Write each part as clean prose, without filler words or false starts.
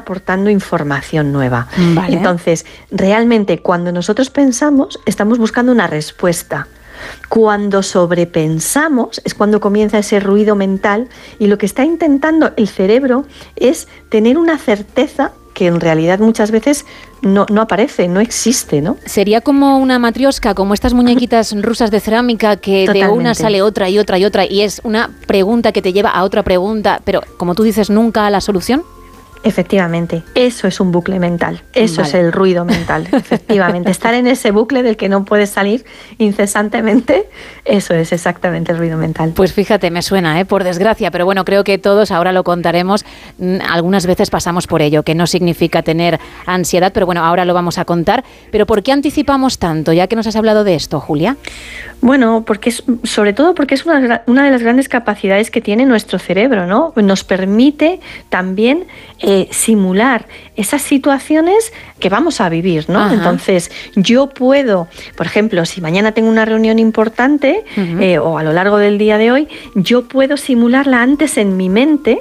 aportando información nueva. Vale. Entonces, realmente cuando nosotros pensamos, estamos buscando una respuesta. Cuando sobrepensamos es cuando comienza ese ruido mental y lo que está intentando el cerebro es tener una certeza que en realidad muchas veces no aparece, no existe, ¿no? Sería como una matrioska, como estas muñequitas rusas de cerámica que Totalmente. de una sale otra y otra y otra y es una pregunta que te lleva a otra pregunta, pero como tú dices, nunca a la solución. Efectivamente, eso es un bucle mental, eso Vale. es el ruido mental, efectivamente. Estar en ese bucle del que no puedes salir incesantemente, eso es exactamente el ruido mental. Pues fíjate, me suena, por desgracia, pero bueno, creo que todos, ahora lo contaremos, algunas veces pasamos por ello, que no significa tener ansiedad, pero bueno, ahora lo vamos a contar. Pero ¿por qué anticipamos tanto, ya que nos has hablado de esto, Julia? Bueno, sobre todo porque es una de las grandes capacidades que tiene nuestro cerebro, ¿no? Nos permite también simular esas situaciones que vamos a vivir, ¿no? Ajá. Entonces, yo puedo, por ejemplo, si mañana tengo una reunión importante o a lo largo del día de hoy, yo puedo simularla antes en mi mente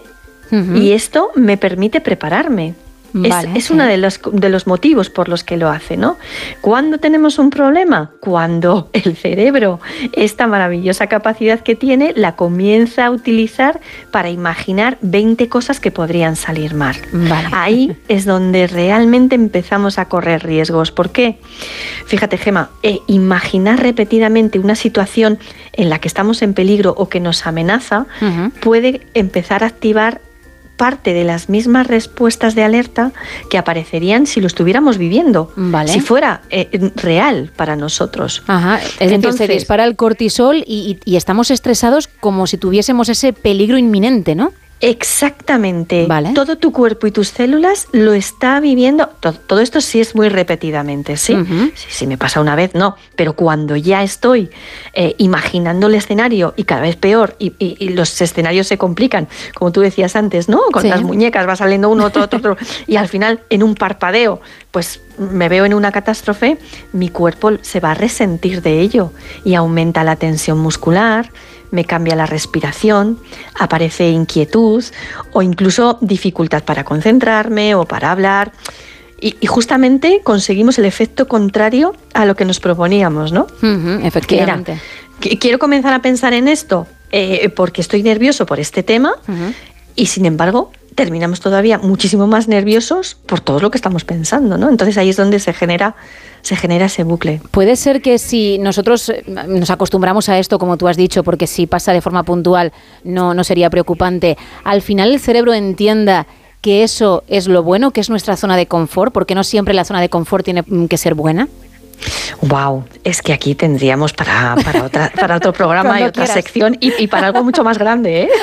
y esto me permite prepararme. Vale, Es sí. uno de los motivos por los que lo hace, ¿no? ¿Cuándo tenemos un problema? Cuando el cerebro, esta maravillosa capacidad que tiene, la comienza a utilizar para imaginar 20 cosas que podrían salir mal. Vale. Ahí es donde realmente empezamos a correr riesgos. ¿Por qué? Fíjate, Gemma, imaginar repetidamente una situación en la que estamos en peligro o que nos amenaza puede empezar a activar parte de las mismas respuestas de alerta que aparecerían si lo estuviéramos viviendo, Vale. si fuera real para nosotros. Ajá, es decir, Entonces, se dispara el cortisol y estamos estresados como si tuviésemos ese peligro inminente, ¿no? Exactamente. Vale. Todo tu cuerpo y tus células lo está viviendo. Todo esto sí es muy repetidamente, ¿sí? Si me pasa una vez, no. Pero cuando ya estoy imaginando el escenario y cada vez peor y los escenarios se complican, como tú decías antes, ¿no? Con Sí. las muñecas va saliendo uno, otro, y al final en un parpadeo, pues me veo en una catástrofe, mi cuerpo se va a resentir de ello y aumenta la tensión muscular, me cambia la respiración, aparece inquietud o incluso dificultad para concentrarme o para hablar. Y justamente conseguimos el efecto contrario a lo que nos proponíamos, ¿no? Efectivamente. Que era, quiero comenzar a pensar en esto porque estoy nervioso por este tema y sin embargo terminamos todavía muchísimo más nerviosos por todo lo que estamos pensando, ¿no? Entonces ahí es donde se genera ese bucle. Puede ser que si nosotros nos acostumbramos a esto, como tú has dicho, porque si pasa de forma puntual no sería preocupante, al final el cerebro entienda que eso es lo bueno, que es nuestra zona de confort, porque no siempre la zona de confort tiene que ser buena. Wow, es que aquí tendríamos para otro programa y otra quieras. sección y para algo mucho más grande, ¿eh?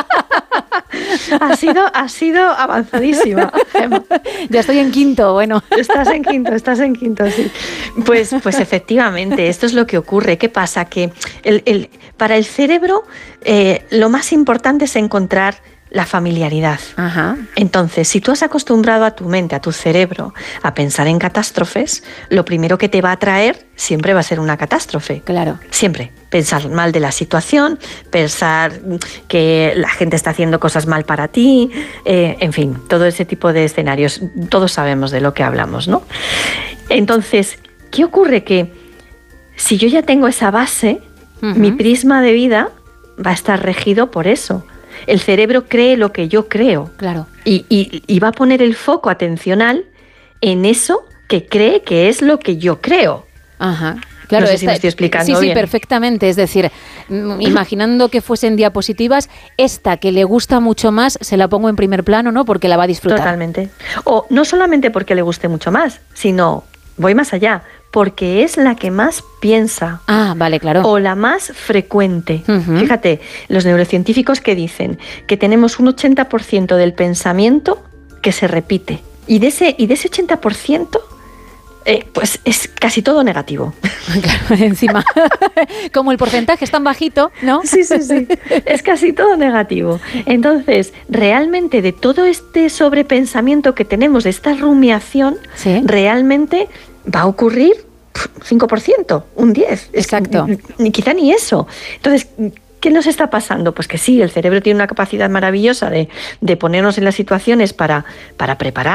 Ha sido avanzadísima, Gemma. Ya estoy en quinto, bueno. Estás en quinto, sí. Pues efectivamente, esto es lo que ocurre. ¿Qué pasa? Que para el cerebro lo más importante es encontrar la familiaridad. Ajá. Entonces, si tú has acostumbrado a tu mente, a tu cerebro, a pensar en catástrofes, lo primero que te va a traer siempre va a ser una catástrofe. Claro. Siempre. Pensar mal de la situación, pensar que la gente está haciendo cosas mal para ti, en fin, todo ese tipo de escenarios. Todos sabemos de lo que hablamos, ¿no? Entonces, ¿qué ocurre? Que si yo ya tengo esa base, mi prisma de vida va a estar regido por eso. El cerebro cree lo que yo creo. Claro. Y va a poner el foco atencional en eso que cree que es lo que yo creo. Ajá. Claro, no sé si me estoy explicando sí, bien. Perfectamente. Es decir, imaginando que fuesen diapositivas, esta que le gusta mucho más se la pongo en primer plano, ¿no? Porque la va a disfrutar. Totalmente. O no solamente porque le guste mucho más, sino, voy más allá, porque es la que más piensa. Ah, vale, claro. O la más frecuente. Fíjate, los neurocientíficos que dicen que tenemos un 80% del pensamiento que se repite. Y de ese 80%, pues es casi todo negativo. Claro, encima. Como el porcentaje es tan bajito, ¿no? Sí. Es casi todo negativo. Entonces, realmente de todo este sobrepensamiento que tenemos, de esta rumiación, ¿sí? Realmente va a ocurrir 5%, un 10%. Exacto. Quizá ni eso. Entonces, ¿qué nos está pasando? Pues que sí, el cerebro tiene una capacidad maravillosa de ponernos en las situaciones para preparar